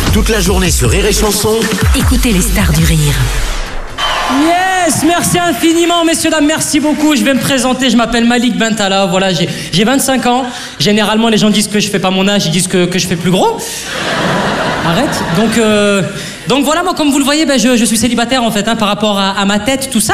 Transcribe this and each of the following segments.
Toute la journée sur Rire et Chanson. Écoutez les stars du rire. Yes, merci infiniment, messieurs, dames, merci beaucoup. Je vais me présenter, je m'appelle Malik Bentala, voilà, j'ai 25 ans. Généralement, les gens disent que je fais pas mon âge, ils disent que je fais plus gros. Arrête. Donc voilà, moi, comme vous le voyez, je suis célibataire, en fait, par rapport à ma tête, tout ça.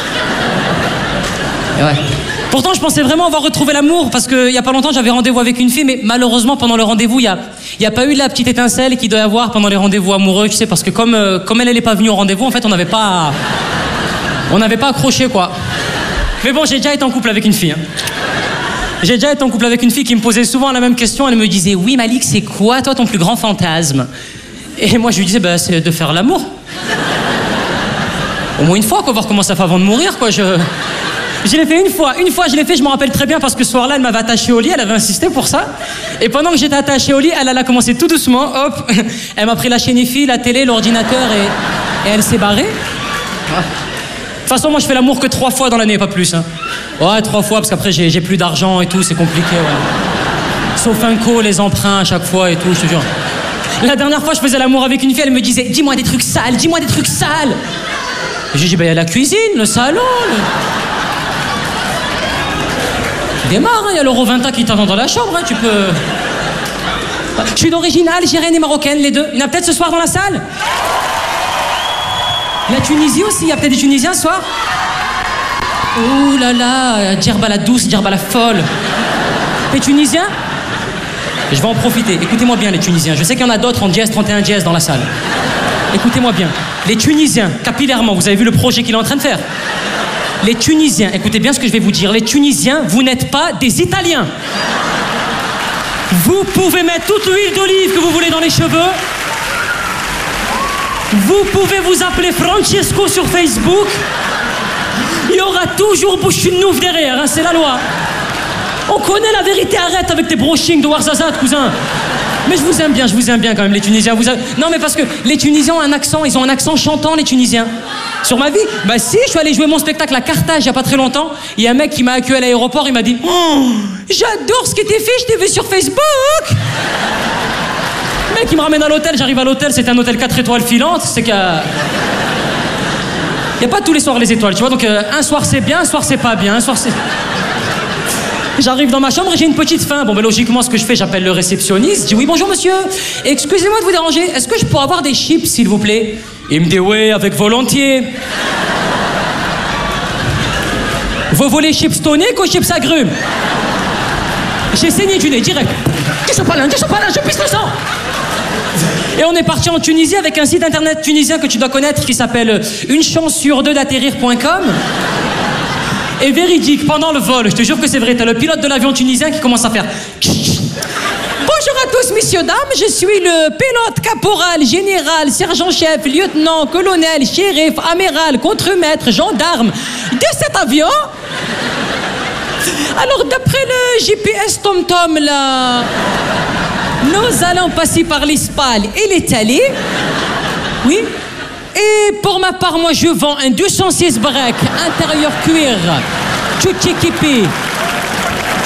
Et ouais. Pourtant, je pensais vraiment avoir retrouvé l'amour, parce qu'il y a pas longtemps, j'avais rendez-vous avec une fille, mais malheureusement, pendant le rendez-vous, il y a pas eu la petite étincelle qu'il doit y avoir pendant les rendez-vous amoureux, tu sais, parce que comme elle est pas venue au rendez-vous, en fait, on n'avait pas accroché, quoi. Mais bon, j'ai déjà été en couple avec une fille. J'ai déjà été en couple avec une fille qui me posait souvent la même question. Elle me disait, oui, Malik, c'est quoi, toi, ton plus grand fantasme? Et moi, je lui disais, c'est de faire l'amour. Au moins une fois, quoi, voir comment ça fait avant de mourir, quoi. Je l'ai fait une fois je l'ai fait, je m'en rappelle très bien parce que ce soir-là, elle m'avait attaché au lit, elle avait insisté pour ça. Et pendant que j'étais attaché au lit, elle a commencé tout doucement, hop, elle m'a pris la chaîne IFI, la télé, l'ordinateur et elle s'est barrée. De toute façon, moi, je fais l'amour que 3 fois dans l'année, pas plus. Ouais, 3 fois, parce qu'après, j'ai plus d'argent et tout, c'est compliqué, ouais. Sauf un co, les emprunts à chaque fois et tout, je te jure. La dernière fois, je faisais l'amour avec une fille, elle me disait, dis-moi des trucs sales. Et j'ai dit, il y a la cuisine, le salon, Démarre, il y a l'Euro 20 qui t'attend dans la chambre, tu peux... Je suis d'origine algérienne et marocaine, les deux. Il y en a peut-être ce soir dans la salle? La Tunisie aussi, il y a peut-être des Tunisiens ce soir? Ouh là là, Djerba la douce, Djerba la folle. Les Tunisiens? Je vais en profiter. Écoutez-moi bien, les Tunisiens. Je sais qu'il y en a d'autres en dièse 31 dièse dans la salle. Écoutez-moi bien. Les Tunisiens, capillairement, vous avez vu le projet qu'il est en train de faire? Les Tunisiens, écoutez bien ce que je vais vous dire. Les Tunisiens, vous n'êtes pas des Italiens. Vous pouvez mettre toute l'huile d'olive que vous voulez dans les cheveux. Vous pouvez vous appeler Francesco sur Facebook. Il y aura toujours Bouchinouf derrière, c'est la loi. On connaît la vérité, arrête avec tes brochings de Warzazat, cousin. Mais je vous aime bien quand même, les Tunisiens. Non, mais parce que les Tunisiens ont un accent, ils ont un accent chantant, les Tunisiens. Sur ma vie? Si, je suis allé jouer mon spectacle à Carthage il y a pas très longtemps. Il y a un mec qui m'a accueilli à l'aéroport, il m'a dit, oh, j'adore ce qui t'est fait, je t'ai vu sur Facebook. Le mec, il me ramène à l'hôtel, j'arrive à l'hôtel, c'était un hôtel 4 étoiles filantes, c'est qu'il y a pas tous les soirs les étoiles, tu vois, donc un soir c'est bien, un soir c'est pas bien, un soir c'est... J'arrive dans ma chambre et j'ai une petite faim. Bon, logiquement, ce que je fais, j'appelle le réceptionniste. Je dis, oui, bonjour, monsieur. Excusez-moi de vous déranger. Est-ce que je pourrais avoir des chips, s'il vous plaît? Il me dit, oui, avec volontiers. Vous voulez chips toniques ou chips agrumes? J'ai saigné du nez, direct. Je suis pas là, je pisse le sang. Et on est parti en Tunisie avec un site internet tunisien que tu dois connaître qui s'appelle unechance-sur-2-d'atterrir.com. Et véridique, pendant le vol, je te jure que c'est vrai, t'as le pilote de l'avion tunisien qui commence à faire... Bonjour à tous, messieurs, dames, je suis le pilote, caporal, général, sergent-chef, lieutenant, colonel, shérif, amiral, contremaître, gendarme de cet avion. Alors, d'après le GPS TomTom, là, nous allons passer par l'Espagne et l'Italie. Oui. Et pour ma part, moi, je vends un 206 break, intérieur cuir, tout équipé,